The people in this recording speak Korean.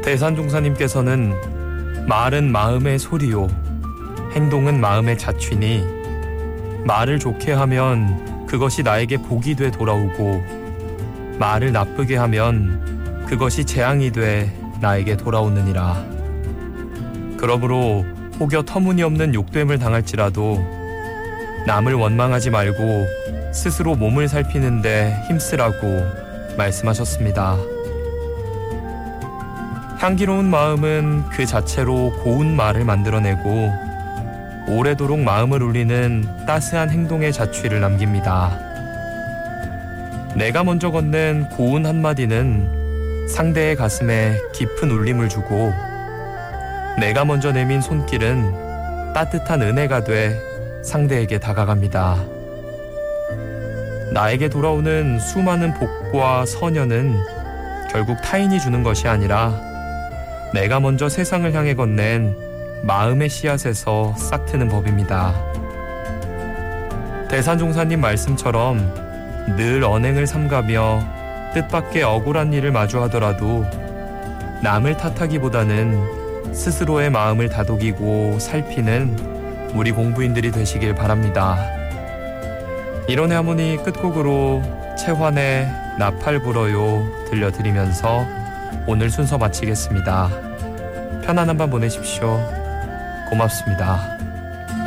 대산종사님께서는 말은 마음의 소리요 행동은 마음의 자취니 말을 좋게 하면 그것이 나에게 복이 돼 돌아오고 말을 나쁘게 하면 그것이 재앙이 돼 나에게 돌아오느니라. 그러므로 혹여 터무니없는 욕됨을 당할지라도 남을 원망하지 말고 스스로 몸을 살피는데 힘쓰라고 말씀하셨습니다. 향기로운 마음은 그 자체로 고운 말을 만들어내고 오래도록 마음을 울리는 따스한 행동의 자취를 남깁니다. 내가 먼저 건넨 고운 한마디는 상대의 가슴에 깊은 울림을 주고 내가 먼저 내민 손길은 따뜻한 은혜가 돼 상대에게 다가갑니다. 나에게 돌아오는 수많은 복과 선연은 결국 타인이 주는 것이 아니라 내가 먼저 세상을 향해 건넨 마음의 씨앗에서 싹트는 법입니다. 대산종사님 말씀처럼 늘 언행을 삼가며 뜻밖의 억울한 일을 마주하더라도 남을 탓하기보다는 스스로의 마음을 다독이고 살피는 우리 공부인들이 되시길 바랍니다. 이론의 하모니 끝곡으로 채환의 나팔 불어요 들려드리면서 오늘 순서 마치겠습니다. 편안한 밤 보내십시오. 고맙습니다.